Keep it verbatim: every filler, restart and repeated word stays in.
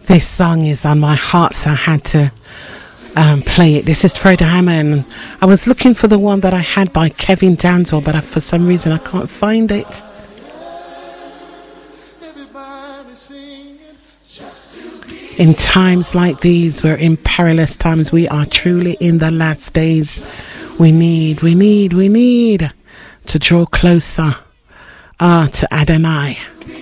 This song is on my heart, so I had to um, play it. This is Fredo Hammond. I was looking for the one that I had by Kevin Danswell, but I, for some reason I can't find it. In times like these, we're in perilous times. We are truly in the last days. We need, we need, we need to draw closer uh, to Adonai.